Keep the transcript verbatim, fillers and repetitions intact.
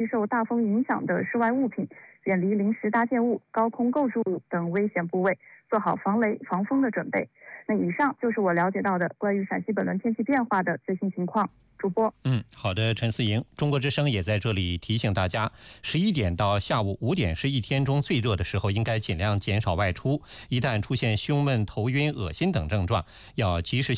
受大风影响的室外物品，远离临时搭建物、高空构筑物等危险部位，做好防雷防风的准备。那以上就是我了解到的关于陕西本轮天气变化的最新情况。主播， 嗯，好的，陈思莹。中国之声也在这里提醒大家，十一点到下午五点是一天中最热的时候，应该尽量减少外出。一旦出现胸闷、头晕、恶心等症状，要及时